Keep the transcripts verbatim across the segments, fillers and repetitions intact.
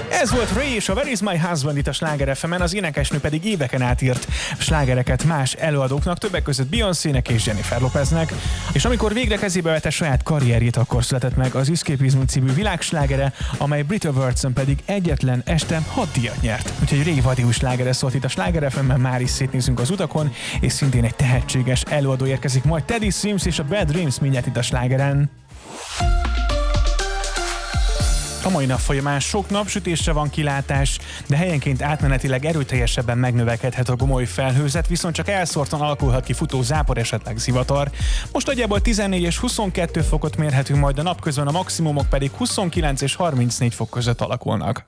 Ez volt Ray és a Where is my husband itt a Sláger ef emen, az énekesnő pedig éveken át írt slágereket más előadóknak, többek között Beyoncének és Jennifer Lopeznek, és amikor végre kezébe vette saját karrierjét, akkor született meg az Escapism című világslágere, amely Brit Awards-on pedig egyetlen este hat díjat nyert. Úgyhogy Ray vadius slágere szólt itt a Sláger ef emen, már is szétnézünk az utakon, és szintén egy tehetséges előadó érkezik majd, Teddy Swims és a Bad Dreams mindjárt itt a slágeren. A mai nap folyamán sok napsütésre van kilátás, de helyenként átmenetileg erőteljesebben megnövekedhet a gomoly felhőzet, viszont csak elszórtan alakulhat ki futó zápor, esetleg zivatar. Most nagyjából tizennégy és huszonkettő fokot mérhetünk, majd a napközben, a maximumok pedig huszonkilenc és harmincnégy fok között alakulnak.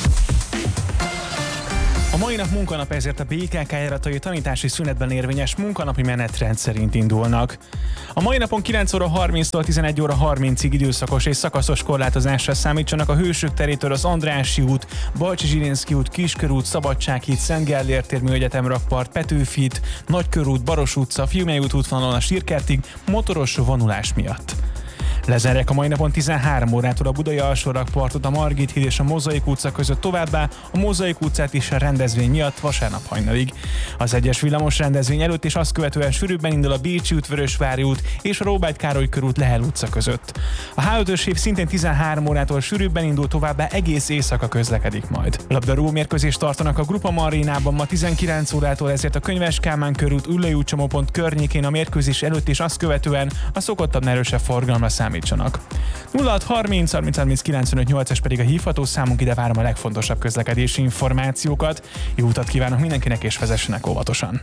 A mai nap munkanap, ezért a bé ká ká járatai tanítási szünetben érvényes munkanapi menetrend szerint indulnak. A mai napon kilenc óra harminctól tizenegy óra harmincig időszakos és szakaszos korlátozásra számítsanak a Hősök terétől az Andrássy út, Balcsi-Zsilinszky út, Kiskörút, Szabadsághíd, Szent Gellért tér, Műegyetem rakpart, Petőfi híd, Nagykörút, Baros utca, Fiumei út útvonalon a Sírkertig motoros vonulás miatt. Lezárják a mai napon tizenhárom órától a Budai alsórakpartot, a Margit híd és a Mozaik utca között, továbbá a Mozaik utcát is a rendezvény miatt vasárnap hajnalig. Az egyes villamos rendezvény előtt és azt követően sűrűbben indul a Bécsi út, Vörösvári út és a Róbert Károly körút, Lehel utca között. A há ötös hív szintén tizenhárom órától sűrűbben indul, továbbá egész éjszaka közlekedik majd. Labdarúgó mérkőzést tartanak a Grupama arénában ma tizenkilenc órától, ezért a Könyves Kálmán körút, Üllői út csomópont környékén a mérkőzés előtt és azt követően a szokottabb erősebb forgalomra számít. nulla hat harminc harminc harminc kilencvenöt nyolcas pedig a hívható számunk, ide várom a legfontosabb közlekedési információkat. Jó utat kívánok mindenkinek, és vezessenek óvatosan.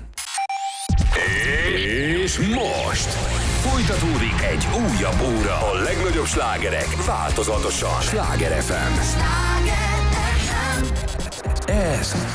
És most folytatódik egy újabb óra. A legnagyobb slágerek változatosan. Sláger ef em. Ez